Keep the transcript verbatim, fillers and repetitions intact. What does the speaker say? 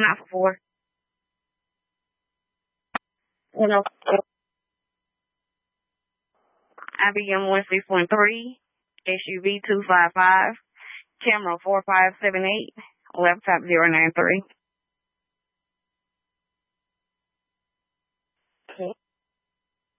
one out for four. one oh four. I B M one six one three. S U V two five five. Camera four five seven eight. Laptop zero nine three.